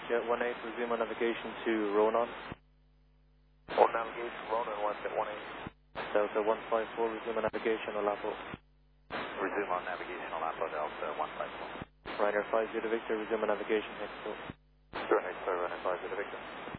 Jet 18, resume on navigation to Ronan. On navigation, Ronan, what's at 18? Delta 154, resume on navigation, Olapo. Resume on navigation, Olapo, Delta 154. Ryanair 50 Victor, resume on navigation, Mexico. Go ahead, sir, Ryanair 50 Victor.